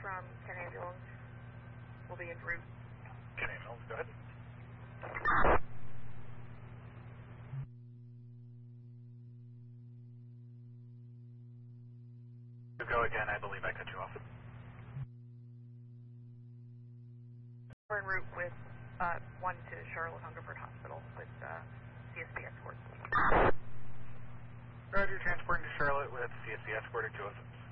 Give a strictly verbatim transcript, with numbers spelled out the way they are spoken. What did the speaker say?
from Ken Ambulance. We'll be en route. Ken Ambulance, go ahead. You go again, I believe I cut you off. We're en route with uh, one to Charlotte Hungerford Hospital with uh, C S P escort. Roger, transporting to Charlotte with C S P escort at Joseph's.